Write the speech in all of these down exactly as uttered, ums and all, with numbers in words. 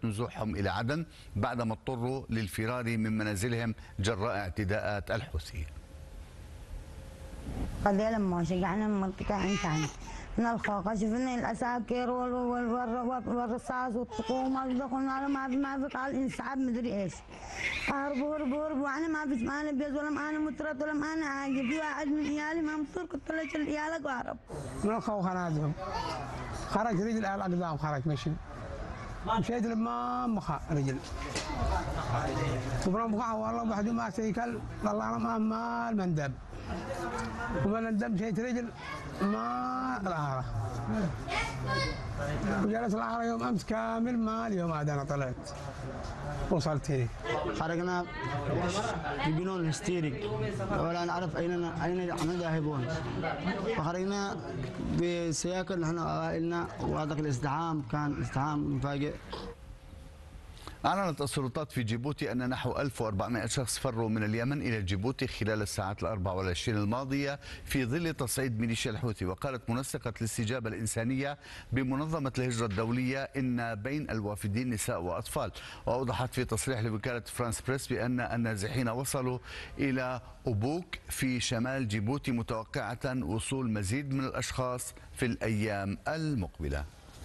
نزوحهم إلى عدن بعدما اضطروا للفرار من منازلهم جراء اعتداءات الحوثي. قضية لما شجعنا المنطقة انتهت من الخوخة، شفنا العساكر والرصاص والطقوم، دخلنا له ما في ما في قال انسحاب مدري ايش، هربوا هربوا هربوا، انا ما في معانا بيز ولا معانا مترات ولا معانا حاجة، في واحد من عيالي ما مصور قلت له شل عيالك وهرب. من الخوخة نازلهم خرج رجل على الأقدام، خرج مشي مشيت لما مخا رجل وبرا مخا والله واحد ما سيكل والله ما ما المندب ومن الدم مشيت رجل ما العارة وجلس العارة يوم أمس كامل ما اليوم عاد أنا طلعت وصلت هنا. خرجنا بجنون هستيري ولا نعرف أين أين عمل ذاهبون، فخرجنا بسياكل نحن عائلنا، وهذاك الازدحام كان ازدحام مفاجئ. أعلنت السلطات في جيبوتي أن نحو ألف وأربعمائة شخص فروا من اليمن إلى جيبوتي خلال الساعات الأربع والعشرين الماضية في ظل تصعيد ميليشيا الحوثي. وقالت منسقة الاستجابة الإنسانية بمنظمة الهجرة الدولية إن بين الوافدين نساء وأطفال. وأوضحت في تصريح لوكالة فرانس بريس بأن النازحين وصلوا إلى أبوك في شمال جيبوتي متوقعة وصول مزيد من الأشخاص في الأيام المقبلة.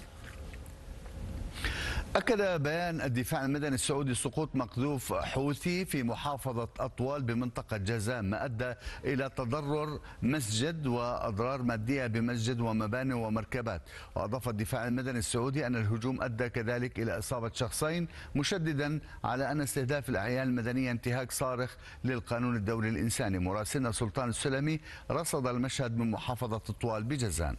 أكد بيان الدفاع المدني السعودي سقوط مقذوف حوثي في محافظة أطوال بمنطقة جازان، ما أدى إلى تضرر مسجد وأضرار مادية بمسجد ومباني ومركبات. وأضاف الدفاع المدني السعودي أن الهجوم أدى كذلك إلى إصابة شخصين، مشددا على أن استهداف الأعيان المدنية انتهاك صارخ للقانون الدولي الإنساني. مراسلنا سلطان السلمي رصد المشهد من محافظة أطوال بجازان.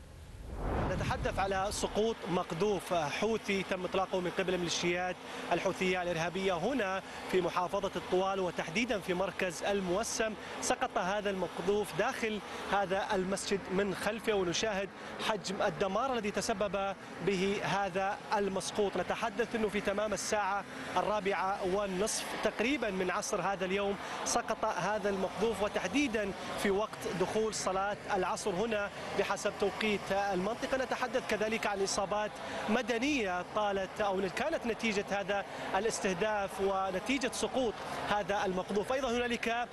نتحدث على سقوط مقذوف حوثي تم اطلاقه من قبل الميليشيات الحوثيه الارهابيه هنا في محافظه الطوال وتحديدا في مركز الموسم. سقط هذا المقذوف داخل هذا المسجد من خلفه، ونشاهد حجم الدمار الذي تسبب به هذا المسقوط. نتحدث انه في تمام الساعه الرابعه والنصف تقريبا من عصر هذا اليوم سقط هذا المقذوف، وتحديدا في وقت دخول صلاه العصر هنا بحسب توقيت المنطقة. نتحدث كذلك عن إصابات مدنية طالت أو كانت نتيجة هذا الاستهداف ونتيجة سقوط هذا المقذوف. أيضا هنالك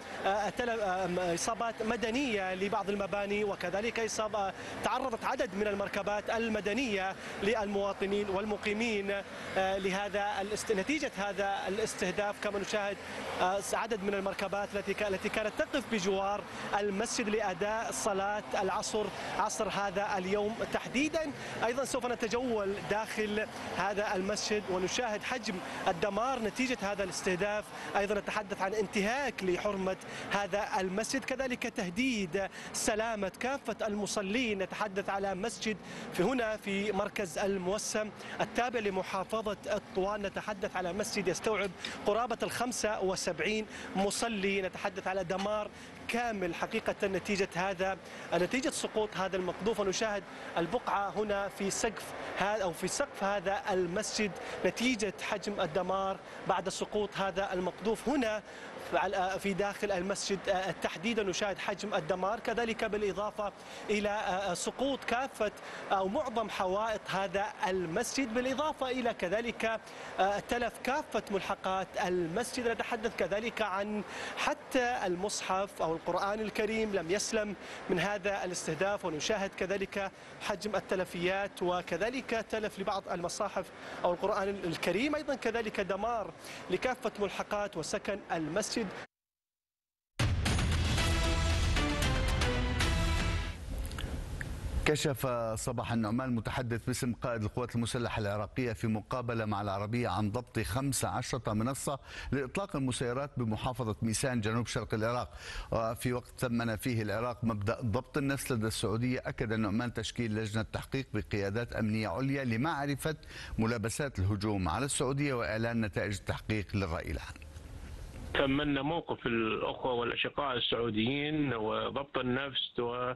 إصابات مدنية لبعض المباني، وكذلك إصابة تعرضت عدد من المركبات المدنية للمواطنين والمقيمين لهذا نتيجة هذا الاستهداف. كما نشاهد عدد من المركبات التي التي كانت تقف بجوار المسجد لأداء صلاة العصر عصر هذا اليوم تحديدا. ايضا سوف نتجول داخل هذا المسجد ونشاهد حجم الدمار نتيجه هذا الاستهداف. ايضا نتحدث عن انتهاك لحرمه هذا المسجد، كذلك تهديد سلامه كافه المصلين. نتحدث على مسجد في هنا في مركز الموسم التابع لمحافظه الطوال، نتحدث على مسجد يستوعب قرابه ال خمسة وسبعين مصلي. نتحدث على دمار كامل حقيقه نتيجه هذا نتيجه سقوط هذا المقذوف. ونشاهد البقعة هنا في سقف هذا أو في سقف هذا المسجد نتيجة حجم الدمار بعد سقوط هذا المقذوف هنا في داخل المسجد تحديدا. نشاهد حجم الدمار كذلك بالإضافة إلى سقوط كافة أو معظم حوائط هذا المسجد، بالإضافة إلى كذلك تلف كافة ملحقات المسجد. نتحدث كذلك عن حتى المصحف أو القرآن الكريم لم يسلم من هذا الاستهداف. ونشاهد كذلك حجم التلفيات وكذلك تلف لبعض المصاحف أو القرآن الكريم، أيضا كذلك دمار لكافة ملحقات وسكن المسجد. كشف صباح النعمان المتحدث باسم قائد القوات المسلحة العراقية في مقابلة مع العربية عن ضبط خمس عشرة منصة لإطلاق المسيرات بمحافظة ميسان جنوب شرق العراق. وفي وقت ثمن فيه العراق مبدأ ضبط النفس لدى السعودية، أكد النعمان تشكيل لجنة تحقيق بقيادات أمنية عليا لمعرفة ملابسات الهجوم على السعودية وإعلان نتائج التحقيق للرأي العام. ثمنا موقف الأخوة والأشقاء السعوديين وضبط النفس و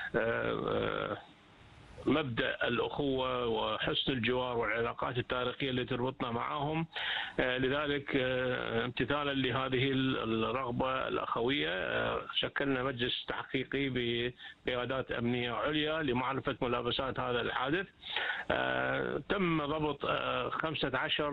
مبدأ الأخوة وحسن الجوار والعلاقات التاريخية اللي تربطنا معهم. لذلك امتثالا لهذه الرغبة الأخوية شكلنا مجلس تحقيقي بقيادات أمنية عليا لمعرفة ملابسات هذا الحادث. تم ضبط خمسة عشر